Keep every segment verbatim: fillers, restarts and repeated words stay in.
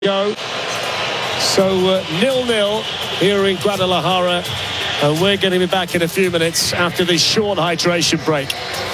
Go. So uh, nil-nil here in Guadalajara, and we're going to be back in a few minutes after this short hydration break.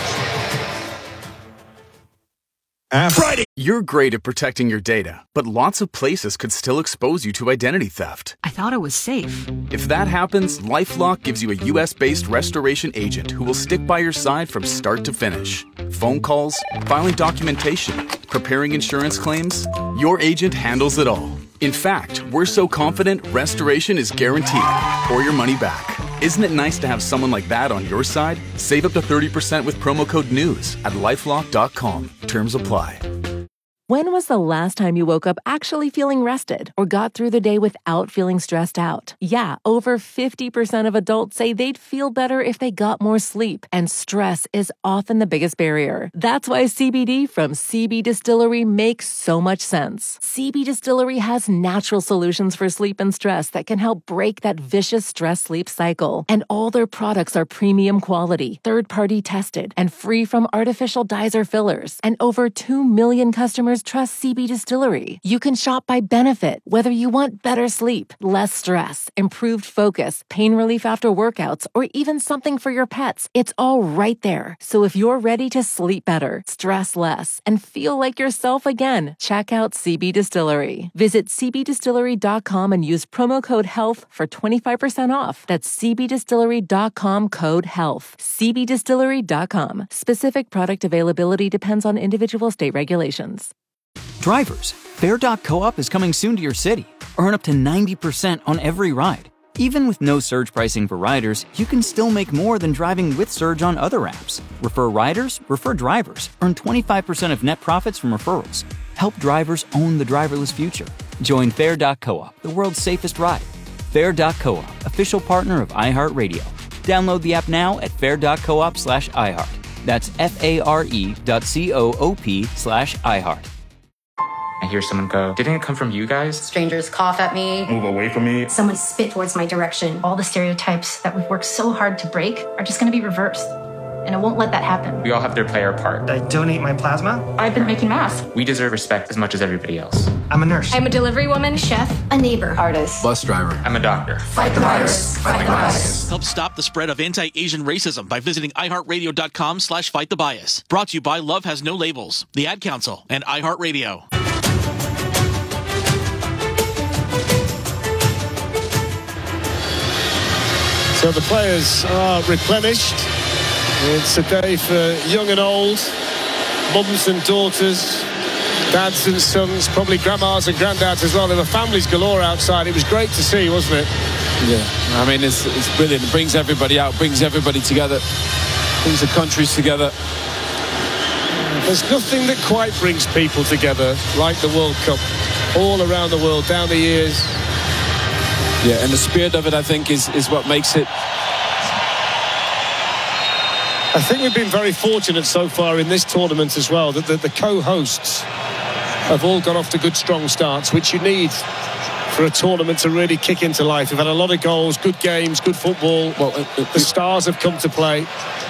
Friday. You're great at protecting your data, but lots of places could still expose you to identity theft. I thought it was safe. If that happens, LifeLock gives you a U S-based restoration agent who will stick by your side from start to finish. Phone calls, filing documentation, preparing insurance claims, your agent handles it all. In fact, we're so confident restoration is guaranteed or your money back. Isn't it nice to have someone like that on your side? Save up to thirty percent with promo code NEWS at lifelock dot com. Terms apply. When was the last time you woke up actually feeling rested or got through the day without feeling stressed out? Yeah, over fifty percent of adults say they'd feel better if they got more sleep, and stress is often the biggest barrier. That's why C B D from C B Distillery makes so much sense. C B Distillery has natural solutions for sleep and stress that can help break that vicious stress-sleep cycle. And all their products are premium quality, third-party tested, and free from artificial dyes or fillers. And over two million customers trust C B Distillery. You can shop by benefit, whether you want better sleep, less stress, improved focus, pain relief after workouts, or even something for your pets. It's all right there. So if you're ready to sleep better, stress less, and feel like yourself again, check out C B Distillery. Visit c b distillery dot com and use promo code HEALTH for twenty-five percent off. That's c b distillery dot com code HEALTH. c b distillery dot com. Specific product availability depends on individual state regulations. Drivers, Fare dot coop is coming soon to your city. Earn up to ninety percent on every ride. Even with no surge pricing for riders, you can still make more than driving with Surge on other apps. Refer riders, refer drivers. Earn twenty-five percent of net profits from referrals. Help drivers own the driverless future. Join Fare dot coop, the world's safest ride. Fare dot coop, official partner of iHeartRadio. Download the app now at fare dot coop slash iHeart. That's F-A-R-E dot C-O-O-P slash iHeart. I hear someone go, didn't it come from you guys? Strangers cough at me. Move away from me. Someone spit towards my direction. All the stereotypes that we've worked so hard to break are just going to be reversed. And I won't let that happen. We all have to play our part. I donate my plasma. I've been making masks. We deserve respect as much as everybody else. I'm a nurse. I'm a delivery woman, chef, a neighbor, artist, bus driver. I'm a doctor. Fight the virus. Fight the bias. Help stop the spread of anti-Asian racism by visiting iHeartRadio.com slash fight the bias. Brought to you by Love Has No Labels, the Ad Council, and iHeartRadio. So the players are replenished. It's a day for young and old, mums and daughters, dads and sons, probably grandmas and granddads as well. There were families galore outside. It was great to see, wasn't it? Yeah, I mean, it's, it's brilliant. It brings everybody out, brings everybody together, brings the countries together. There's nothing that quite brings people together like the World Cup, all around the world, down the years. Yeah, and the spirit of it, I think, is, is what makes it. I think we've been very fortunate so far in this tournament as well, that the, the co-hosts have all got off to good, strong starts, which you need for a tournament to really kick into life. We've had a lot of goals, good games, good football. Well, uh, uh, the stars have come to play.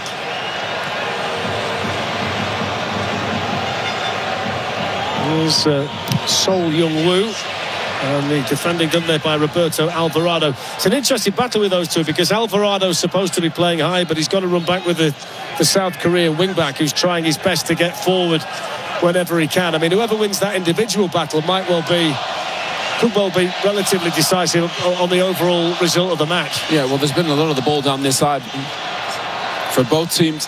Here's uh, Sol Young-woo. And the defending done there by Roberto Alvarado. It's an interesting battle with those two, because Alvarado's supposed to be playing high, but he's got to run back with the, the South Korean wing-back, who's trying his best to get forward whenever he can. I mean, whoever wins that individual battle might well be, could well be relatively decisive on the overall result of the match. Yeah, well, there's been a lot of the ball down this side for both teams.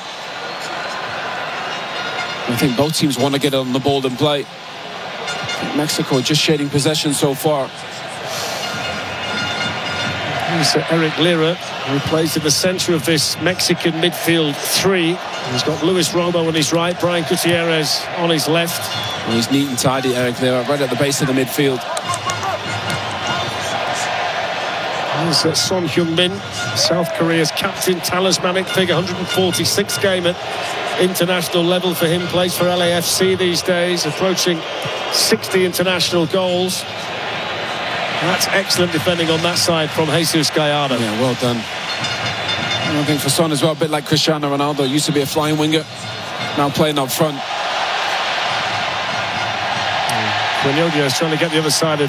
I think both teams want to get on the ball and play. Mexico just shading possession so far. Here's Eric Lira, who plays in the centre of this Mexican midfield three. He's got Luis Romo on his right, Brian Gutierrez on his left. Well, he's neat and tidy, Eric Lira, right at the base of the midfield. Here's uh, Son Heung-min, South Korea's captain, talismanic figure, one hundred forty-sixth game at international level for him, plays for L A F C these days, approaching sixty international goals. That's excellent defending on that side from Jesus Gallardo. Yeah, well done. And I think for Son as well, a bit like Cristiano Ronaldo, used to be a flying winger, now playing up front. Quinones trying to get the other side of